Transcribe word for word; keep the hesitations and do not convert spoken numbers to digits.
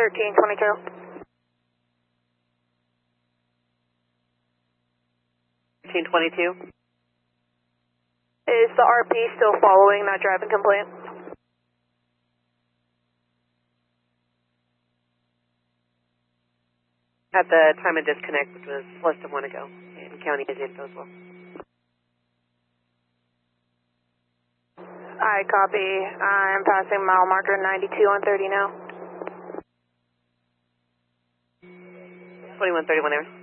thirteen twenty-two. thirteen twenty-two. Is the R P still following that driving complaint? At the time of disconnect, which was less than one ago, and county is info as well. I copy. I'm passing mile marker ninety-two on thirty now. twenty-one thirty-one hours.